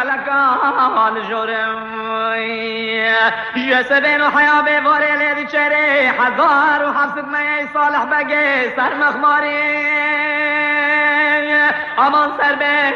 لکان جورم جسبین و حیا به واره لیدی چره 1700 می صالح بگه سر مخماری امان سر به